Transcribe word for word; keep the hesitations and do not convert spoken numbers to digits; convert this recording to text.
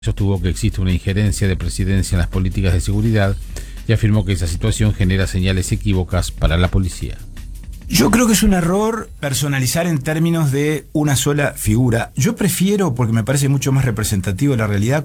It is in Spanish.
Sostuvo que existe una injerencia de Presidencia en las políticas de seguridad y afirmó que esa situación genera señales equívocas para la policía. Yo creo que es un error personalizar en términos de una sola figura. Yo prefiero, porque me parece mucho más representativo de la realidad,